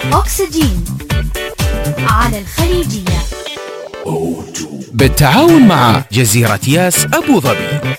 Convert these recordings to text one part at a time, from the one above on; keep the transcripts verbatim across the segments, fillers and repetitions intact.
أكسجين على الخليجية بالتعاون مع جزيرة ياس أبو ظبي.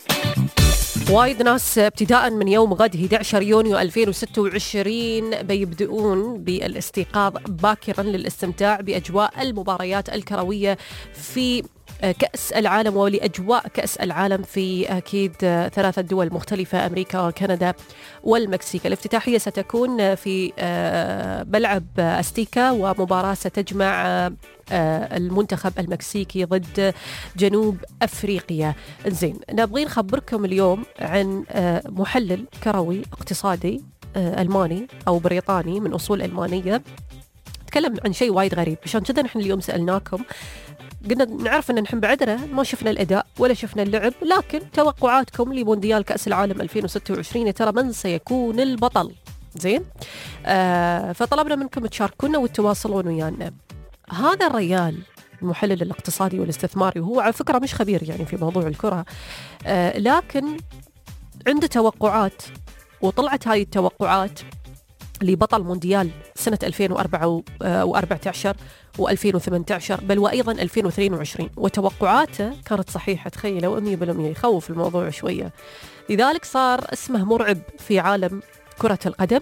وايد ناس ابتداء من يوم غد أحد عشر يونيو ألفين وستة وعشرين بيبدؤون بالاستيقاظ باكرا للاستمتاع بأجواء المباريات الكروية في كأس العالم ولأجواء كأس العالم في أكيد ثلاثة دول مختلفة، أمريكا وكندا والمكسيك. الافتتاحية ستكون في ملعب أستيكا، ومباراة ستجمع المنتخب المكسيكي ضد جنوب أفريقيا. زين، نبغي نخبركم اليوم عن محلل كروي اقتصادي ألماني أو بريطاني من أصول ألمانية. تكلم عن شيء وايد غريب، عشان كذا نحن اليوم سألناكم. قلنا نعرف أن نحن بعدنا ما شفنا الأداء ولا شفنا اللعب، لكن توقعاتكم لمونديال كأس العالم ألفين وستة وعشرين، ترى من سيكون البطل؟ زين، آه فطلبنا منكم تشاركونا وتواصلون ويانا. هذا الرجال المحلل الاقتصادي والاستثماري، وهو على فكرة مش خبير يعني في موضوع الكرة، آه لكن عنده توقعات، وطلعت هاي التوقعات لبطل مونديال سنة ألفين وأربعة عشر وألفين وثمانية عشر، بل وأيضا ألفين واثنين وعشرين، وتوقعاته كانت صحيحة. تخيلوا مية بالمية، يخوف الموضوع شوية. لذلك صار اسمه مرعب في عالم كرة القدم.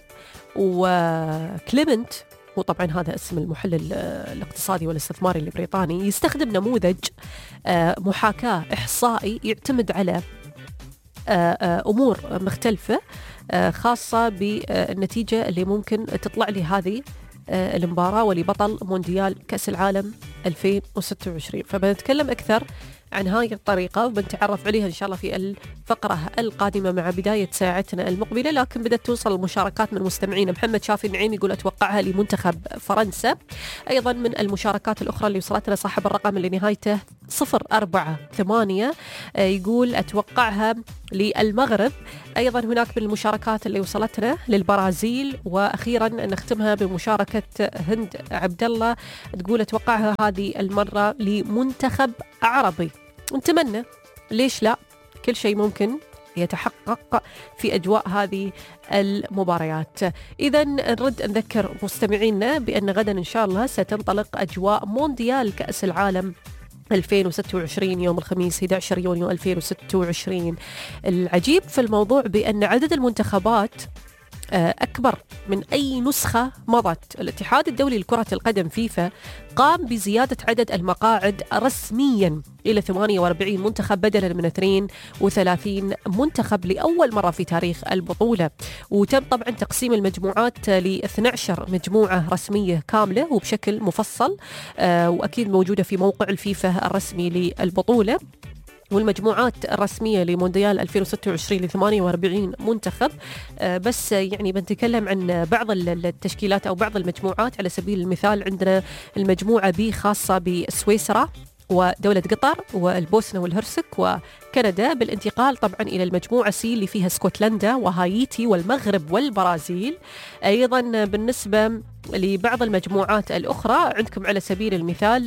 وكليمنت، وطبعا هذا اسم المحلل الاقتصادي والاستثماري البريطاني، يستخدم نموذج محاكاة إحصائي يعتمد على أمور مختلفة خاصة بالنتيجة اللي ممكن تطلع لي هذه المباراة ولبطل مونديال كأس العالم ألفين وستة وعشرين. فبنتكلم أكثر عن هاي الطريقة وبنتعرف عليها إن شاء الله في الفقرة القادمة مع بداية ساعتنا المقبلة. لكن بدأت توصل المشاركات من مستمعين. محمد شافي النعيم يقول أتوقعها لمنتخب فرنسا. أيضا من المشاركات الأخرى اللي وصلتنا صاحب الرقم اللي نهايته صفر أربعة ثمانية يقول أتوقعها للمغرب. أيضا هناك من المشاركات اللي وصلتنا للبرازيل. وأخيرا نختمها بمشاركة هند عبد الله تقول أتوقعها هذه المرة لمنتخب عربي. نتمنى، ليش لا، كل شيء ممكن يتحقق في أجواء هذه المباريات. إذا نرد نذكر مستمعينا بأن غدا إن شاء الله ستنطلق أجواء مونديال كأس العالم ألفين وستة وعشرين يوم الخميس أحد عشر يونيو ألفين وستة وعشرين. العجيب في الموضوع بأن عدد المنتخبات أكبر من أي نسخة مضت. الاتحاد الدولي لكرة القدم فيفا قام بزيادة عدد المقاعد رسميا إلى ثمانية وأربعين منتخب بدلا من اثنين وثلاثين منتخب لأول مرة في تاريخ البطولة. وتم طبعا تقسيم المجموعات ل اثنتي عشرة مجموعة رسمية كاملة وبشكل مفصل، وأكيد موجودة في موقع الفيفا الرسمي للبطولة. والمجموعات الرسمية لمونديال ألفين وستة وعشرين ل ثمانية وأربعين منتخب. بس يعني بنتكلم عن بعض التشكيلات أو بعض المجموعات. على سبيل المثال عندنا المجموعة بي خاصة بسويسرا ودولة قطر والبوسنة والهرسك وكندا، بالانتقال طبعا إلى المجموعة سي اللي فيها اسكتلندا وهايتي والمغرب والبرازيل. أيضا بالنسبة لبعض المجموعات الأخرى عندكم على سبيل المثال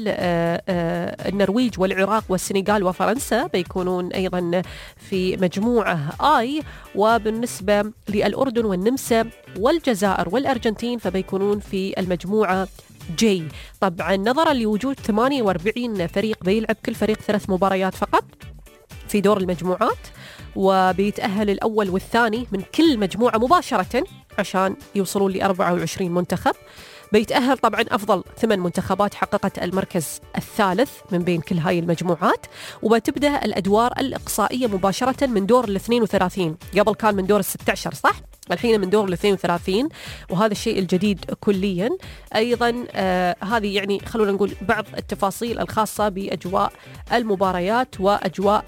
النرويج والعراق والسنغال وفرنسا بيكونون أيضا في مجموعة آي. وبالنسبة للأردن والنمسا والجزائر والأرجنتين فبيكونون في المجموعة جي. طبعا نظرا لوجود ثمانية وأربعين فريق بيلعب كل فريق ثلاث مباريات فقط في دور المجموعات، وبيتأهل الأول والثاني من كل مجموعة مباشرة عشان يوصلون ل أربعة وعشرين منتخب. بيتأهل طبعا أفضل ثمان منتخبات حققت المركز الثالث من بين كل هاي المجموعات. وبتبدأ الأدوار الإقصائية مباشرة من دور الاثنين وثلاثين. قبل كان من دور الستة عشر صح؟ الحين من دور الاثنين وثلاثين، وهذا الشيء الجديد كليا. أيضا آه هذه يعني خلونا نقول بعض التفاصيل الخاصة بأجواء المباريات وأجواء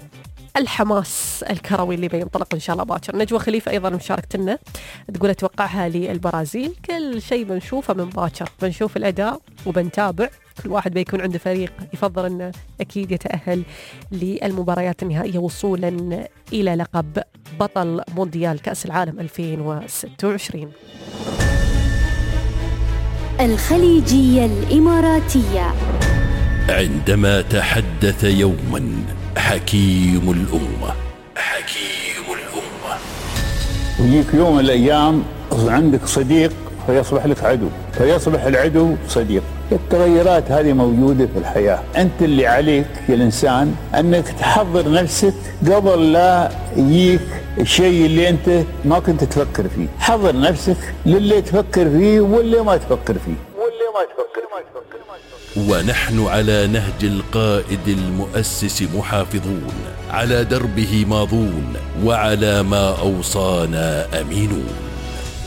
الحماس الكروي اللي بينطلق إن شاء الله باكر. نجوى خليفة أيضا مشاركتنا تقول أتوقعها للبرازيل. كل شيء بنشوفه من باكر، بنشوف الأداء وبنتابع. كل واحد بيكون عنده فريق يفضل أنه أكيد يتأهل للمباريات النهائية وصولا إلى لقب بطل مونديال كأس العالم ألفين وستة وعشرين. الخليجية الإماراتية. عندما تحدث يوما حكيم الأمة حكيم الأمة ويجيك يوم من الأيام عندك صديق فيصبح لك عدو، فيصبح العدو صديق. التغيرات هذه موجودة في الحياة. أنت اللي عليك يا الإنسان أنك تحضر نفسك قبل لا يجيك الشيء اللي أنت ما كنت تفكر فيه. حضر نفسك للي تفكر فيه واللي ما تفكر فيه واللي ما تفكر ما تفكر ما تفكر. ونحن على نهج القائد المؤسس محافظون، على دربه ماضون، وعلى ما أوصانا أمينون.